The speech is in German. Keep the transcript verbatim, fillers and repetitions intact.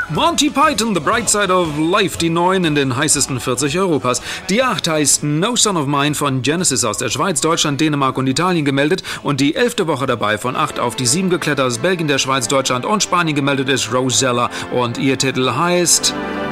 Monty Python, The Bright Side of Life, die neun in den heißesten vierzig Europas. Die acht heißt No Son of Mine von Genesis aus der Schweiz, Deutschland, Dänemark und Italien gemeldet. Und die elfte Woche dabei von acht auf die sieben geklettert aus Belgien, der Schweiz, Deutschland und Spanien gemeldet ist Rosella. Und ihr Titel heißt